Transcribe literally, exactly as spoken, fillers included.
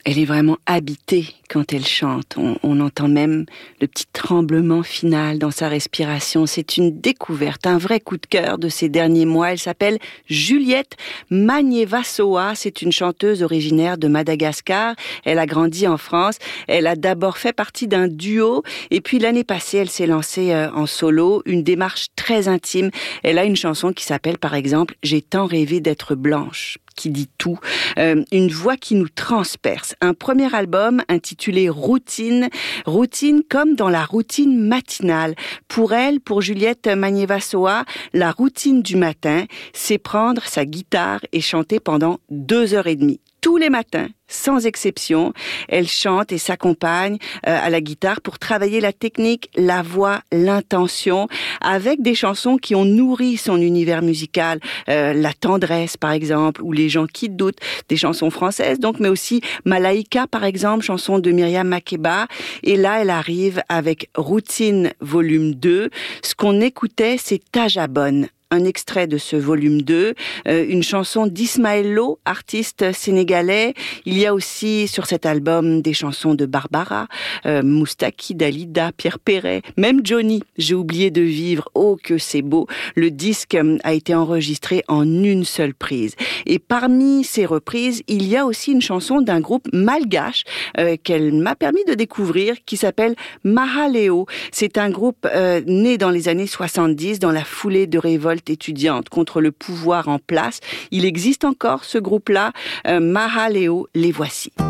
Elle est vraiment habitée quand elle chante. On, on entend même le petit tremblement final dans sa respiration. C'est une découverte, un vrai coup de cœur de ces derniers mois. Elle s'appelle Juliette Magnévassoa. C'est une chanteuse originaire de Madagascar. Elle a grandi en France. Elle a d'abord fait partie d'un duo. Et puis l'année passée, elle s'est lancée en solo. Une démarche très intime. Elle a une chanson qui s'appelle par exemple « J'ai tant rêvé d'être blanche ». Qui dit tout, euh, une voix qui nous transperce. Un premier album intitulé Routine, routine comme dans la routine matinale. Pour elle, pour Juliette Magnévassoa, la routine du matin, c'est prendre sa guitare et chanter pendant deux heures et demie. Tous les matins, sans exception, elle chante et s'accompagne euh, à la guitare pour travailler la technique, la voix, l'intention, avec des chansons qui ont nourri son univers musical. Euh, la tendresse, par exemple, ou Les gens qui doutent, des chansons françaises, donc, mais aussi Malaïka, par exemple, chanson de Myriam Makeba. Et là, elle arrive avec Routine, volume deux. Ce qu'on écoutait, c'est Tajabone. Un extrait de ce volume deux, euh, une chanson d'Ismaël Lo, artiste sénégalais. Il y a aussi sur cet album des chansons de Barbara, euh, Moustaki, Dalida, Pierre Perret, même Johnny, J'ai oublié de vivre, oh que c'est beau. Le disque a été enregistré en une seule prise. Et parmi ces reprises, il y a aussi une chanson d'un groupe malgache euh, qu'elle m'a permis de découvrir qui s'appelle Mahaleo. C'est un groupe euh, né dans les années soixante-dix dans la foulée de révolte étudiante contre le pouvoir en place. Il existe encore ce groupe-là, euh, Mahaleo, les voici.